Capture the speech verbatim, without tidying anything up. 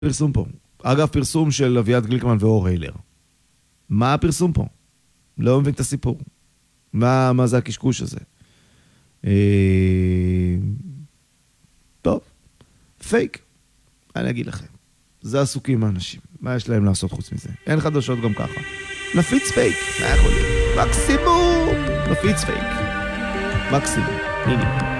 פרסום פה. אגב, פרסום של אביעד גליקמן ואור היילר. מה הפרסום פה? לא מבין את הסיפור. מה, מה זה הקשקוש הזה? אה... טוב. פייק. אני אגיד לכם. זה עסוקים האנשים. מה יש להם לעשות חוץ מזה? אין חדשות גם ככה. נפיץ פייק. מה יכול להיות? מקסימום. נפיץ פייק. מקסימום. הנה.